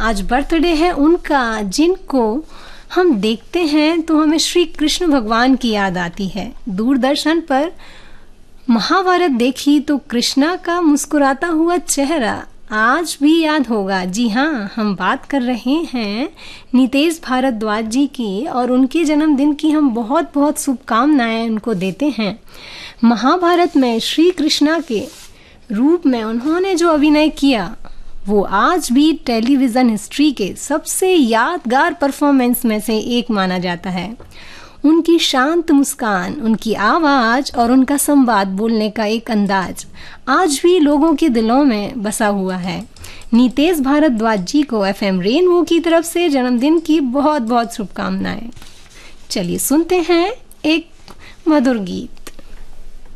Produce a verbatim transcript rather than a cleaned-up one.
आज बर्थडे है उनका, जिनको हम देखते हैं तो हमें श्री कृष्ण भगवान की याद आती है। दूरदर्शन पर महाभारत देखी तो कृष्णा का मुस्कुराता हुआ चेहरा आज भी याद होगा। जी हाँ, हम बात कर रहे हैं नितेश भारद्वाज जी की और उनके जन्मदिन की हम बहुत बहुत शुभकामनाएं उनको देते हैं। महाभारत में श्री कृष्णा के रूप में उन्होंने जो अभिनय किया वो आज भी टेलीविज़न हिस्ट्री के सबसे यादगार परफॉर्मेंस में से एक माना जाता है। उनकी शांत मुस्कान, उनकी आवाज़ और उनका संवाद बोलने का एक अंदाज आज भी लोगों के दिलों में बसा हुआ है। नितेश भारद्वाज जी को एफ एम रेनबो की तरफ से जन्मदिन की बहुत बहुत शुभकामनाएं। चलिए सुनते हैं एक मधुर गीत।